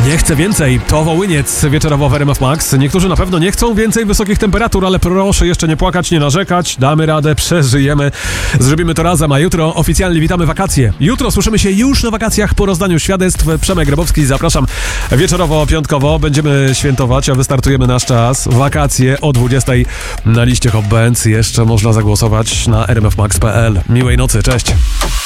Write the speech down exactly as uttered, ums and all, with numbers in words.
Nie chcę więcej. To Wołyniec wieczorowo w R M F Max. Niektórzy na pewno nie chcą więcej wysokich temperatur, ale proszę jeszcze nie płakać, nie narzekać. Damy radę, przeżyjemy. Zrobimy to razem, a jutro oficjalnie witamy wakacje. Jutro słyszymy się już na wakacjach po rozdaniu świadectw. Przemek Grabowski, zapraszam wieczorowo, piątkowo. Będziemy świętować, a wystartujemy nasz czas. Wakacje o dwudziestej na liście Hot Bands. Jeszcze można zagłosować na r m f max kropka p l. Miłej nocy, cześć.